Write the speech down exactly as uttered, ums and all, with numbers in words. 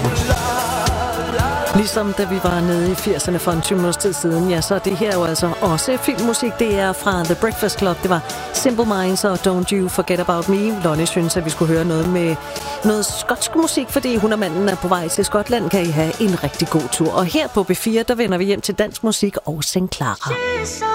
Ligesom da vi var nede i firserne for en tyve minutters tid siden, ja, så er det her jo altså også filmmusik. Det er fra The Breakfast Club. Det var Simple Minds og Don't You Forget About Me. Lonnie synes, at vi skulle høre noget med noget skotsk musik, fordi hun og manden er på vej til Skotland. Kan I have en rigtig god tur. Og her på B fire, der vender vi hjem til dansk musik og Saint Clara.